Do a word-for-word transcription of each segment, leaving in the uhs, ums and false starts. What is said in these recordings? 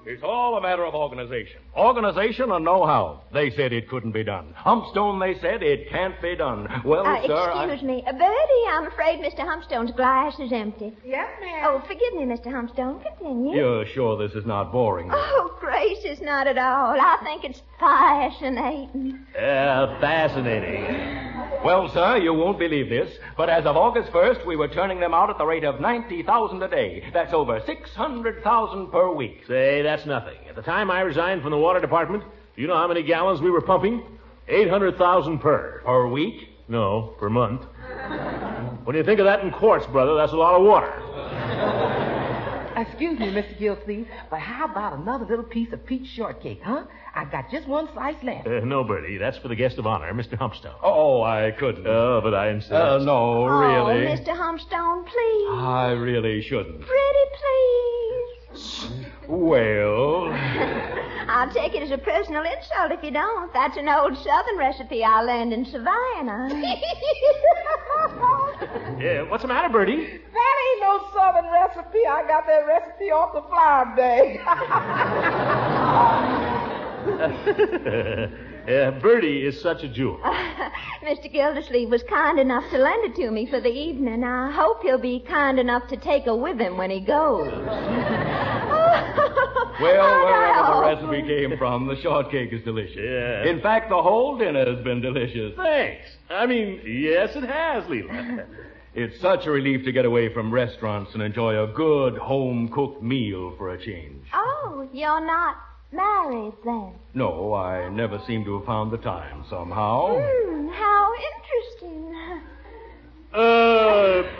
It's all a matter of organization. Organization and know-how. They said it couldn't be done. Humpstone, they said it can't be done. Well, uh, sir, Excuse I... me. Uh, Bertie, I'm afraid Mister Humpstone's glass is empty. Yes, ma'am. Oh, forgive me, Mister Humpstone. Continue. You're sure this is not boring? Oh, gracious, not at all. I think it's fascinating. Uh, fascinating. Well, sir, you won't believe this, but as of August first, we were turning them out at the rate of ninety thousand a day. That's over six hundred thousand per week. Say, that's nothing. At the time I resigned from the water department, do you know how many gallons we were pumping? eight hundred thousand per. Per week? No, per month. When you think of that in quarts, brother, that's a lot of water. Excuse me, Mister Gilsleeve, but how about another little piece of peach shortcake, huh? I've got just one slice left. Uh, no, Bertie, that's for the guest of honor, Mister Humpstone. Oh, I couldn't. Oh, but I insist. Uh, no, really. Oh, Mister Humpstone, please. I really shouldn't. Pretty please. Well... I'll take it as a personal insult if you don't. That's an old Southern recipe I learned in Savannah. Yeah, what's the matter, Bertie? That ain't no Southern recipe. I got that recipe off the flour bag. uh, Bertie is such a jewel. Uh, Mister Gildersleeve was kind enough to lend it to me for the evening. I hope he'll be kind enough to take her with him when he goes. Well, wherever the recipe came from, the shortcake is delicious. Yeah. In fact, the whole dinner has been delicious. Thanks. I mean, yes, it has, Leela. It's such a relief to get away from restaurants and enjoy a good home-cooked meal for a change. Oh, you're not married then? No, I never seem to have found the time somehow. Hmm, how interesting. Uh...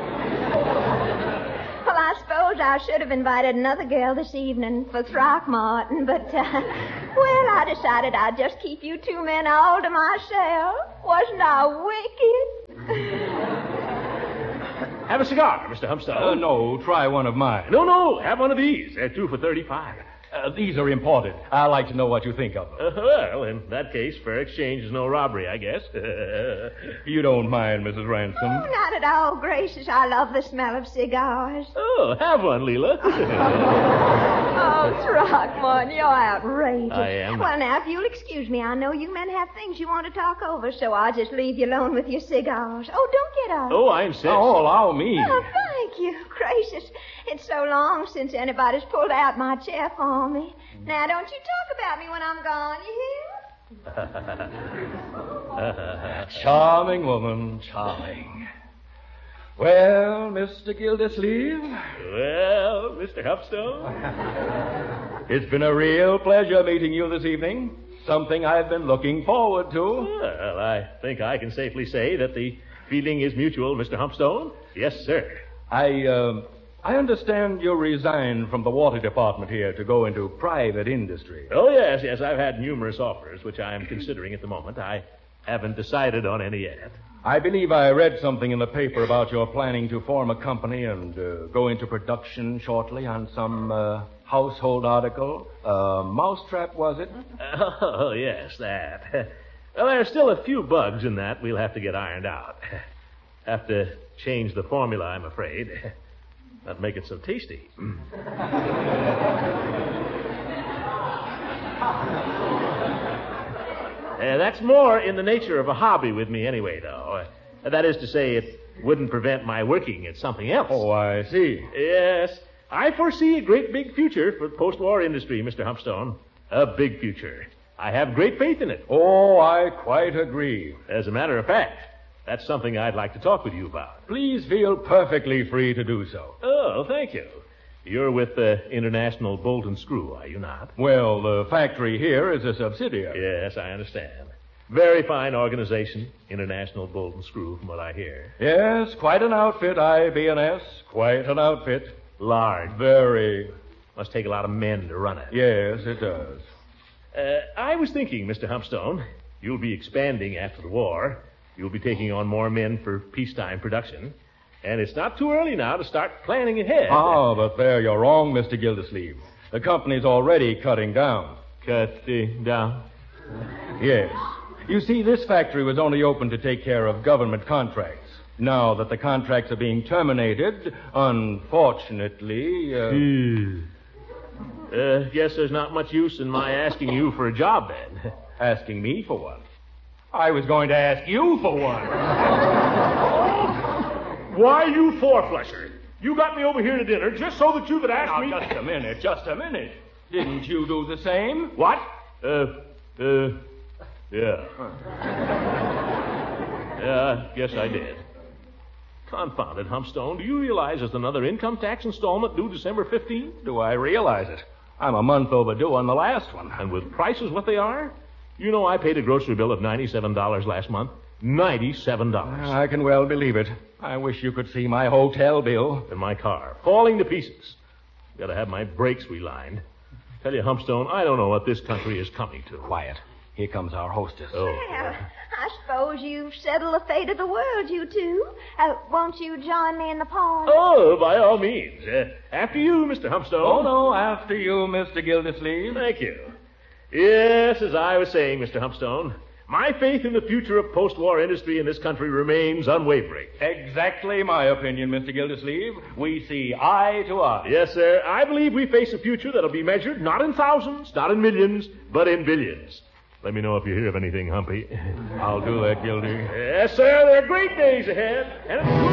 Well, I suppose I should have invited another girl this evening for Throckmorton, but, uh, well, I decided I'd just keep you two men all to myself. Wasn't I wicked? Have a cigar, Mister Humpstone. Uh, no, try one of mine. No, no, have one of these. They're two for thirty-five. Uh, these are imported. I'd like to know what you think of them. Uh, well, in that case, fair exchange is no robbery, I guess. You don't mind, Missus Ransom? Oh, not at all, gracious. I love the smell of cigars. Oh, have one, Leela. Oh, Throckmorton, you're outrageous. I am. Well, now, if you'll excuse me, I know you men have things you want to talk over, so I'll just leave you alone with your cigars. Oh, don't get up. Oh, I insist. Oh, allow me. Oh, thank you. Gracious. It's so long since anybody's pulled out my chair for me. Now, don't you talk about me when I'm gone, you hear? Charming woman, charming. Well, Mister Gildersleeve? Well, Mister Humpstone? It's been a real pleasure meeting you this evening. Something I've been looking forward to. Well, I think I can safely say that the feeling is mutual, Mister Humpstone. Yes, sir. I, uh, I understand you resigned from the water department here to go into private industry. Oh, yes, yes. I've had numerous offers, which I am considering at the moment. I haven't decided on any yet. I believe I read something in the paper about your planning to form a company and uh, go into production shortly on some uh, household article. Uh, mousetrap, was it? Oh, yes, that. Well, there are still a few bugs in that we'll have to get ironed out. Have to change the formula, I'm afraid. Not make it so tasty. Uh, that's more in the nature of a hobby with me anyway, though. Uh, that is to say, it wouldn't prevent my working at something else. Oh, I see. Yes. I foresee a great big future for the post-war industry, Mister Humpstone. A big future. I have great faith in it. Oh, I quite agree. As a matter of fact, that's something I'd like to talk with you about. Please feel perfectly free to do so. Oh, thank you. You're with the International Bolt and Screw, are you not? Well, the factory here is a subsidiary. Yes, I understand. Very fine organization, International Bolt and Screw, from what I hear. Yes, quite an outfit, I B and S. Quite an outfit. Large. Very. Must take a lot of men to run it. Yes, it does. Uh, I was thinking, Mister Humpstone, you'll be expanding after the war. You'll be taking on more men for peacetime production. And it's not too early now to start planning ahead. Oh, but there you're wrong, Mister Gildersleeve. The company's already cutting down. Cutting down? Yes. You see, this factory was only open to take care of government contracts. Now that the contracts are being terminated, unfortunately... Uh... Uh, guess there's not much use in my asking you for a job, then. Asking me for one? I was going to ask you for one. Why, you four-flusher? You got me over here to dinner just so that you could ask Now, me... just a minute, just a minute. Didn't you do the same? What? Uh, uh, yeah. Yeah, guess I did. Confound it, Humpstone. Do you realize there's another income tax installment due December fifteenth? Do I realize it? I'm a month overdue on the last one. And with prices what they are? You know I paid a grocery bill of ninety-seven dollars last month. ninety-seven dollars. I can well believe it. I wish you could see my hotel bill. And my car, falling to pieces. Got to have my brakes relined. Tell you, Humpstone, I don't know what this country is coming to. Quiet. Here comes our hostess. Oh. Well, I suppose you've settled the fate of the world, you two. Uh, won't you join me in the party? Oh, by all means. Uh, after you, Mister Humpstone. Oh, no, after you, Mister Gildersleeve. Thank you. Yes, as I was saying, Mister Humpstone, my faith in the future of post-war industry in this country remains unwavering. Exactly my opinion, Mister Gildersleeve. We see eye to eye. Yes, sir. I believe we face a future that'll be measured not in thousands, not in millions, but in billions. Let me know if you hear of anything, Humpy. I'll do that, Gildy. Yes, sir. There are great days ahead. And it's